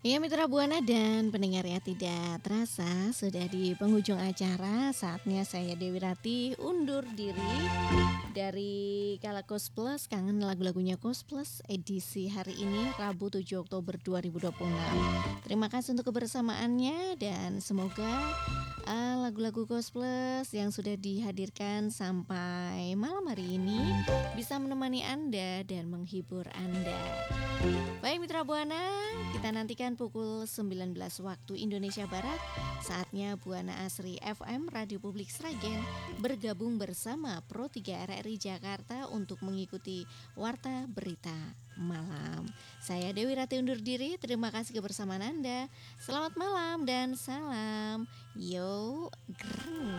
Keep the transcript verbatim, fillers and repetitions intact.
Iya Mitra Buana dan pendengar ya, tidak terasa sudah di penghujung acara. Saatnya saya Dewi Rati undur diri dari Kala Koes Plus, kangen lagu-lagunya Koes Plus edisi hari ini Rabu tujuh Oktober dua ribu dua puluh enam. Terima kasih untuk kebersamaannya dan semoga uh, lagu-lagu Koes Plus yang sudah dihadirkan sampai malam hari ini bisa menemani Anda dan menghibur Anda. Baik Mitra Buana, kita nantikan pukul sembilan belas waktu Indonesia Barat. Saatnya Buana Asri F M Radio Publik Sragen bergabung bersama Pro tiga R R I Jakarta untuk mengikuti Warta Berita Malam. Saya Dewi Rati undur diri, terima kasih kebersamaan Anda. Selamat malam dan salam Yo Grrrr.